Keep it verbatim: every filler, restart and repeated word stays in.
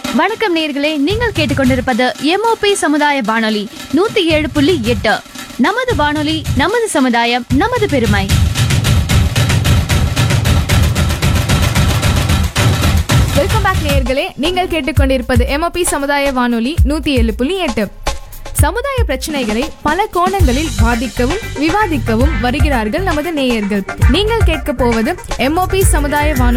வணக்கம் நேயர்களே, நீங்கள் கேட்டுக்கொண்டிருப்பது எம்ஓபி சமுதாய வானொலி நூத்தி ஏழு புள்ளி எட்டு. நமது வானொலி, நமது சமுதாயம், நமது பெருமை. வெல்கம் பேக் நேயர்களே, நீங்கள் கேட்டுக்கொண்டிருப்பது எம்ஓபி சமுதாய வானொலி நூத்தி ஏழு புள்ளி எட்டு. சமுதாய பிரச்சனைகளை பல கோணங்களில் வாதிக்கவும் விவாதிக்கவும் வருகிறார்கள் நமது நேயர்கள். நீங்கள் கேட்க போவது எம்ஓபி சமுதாய வானொலி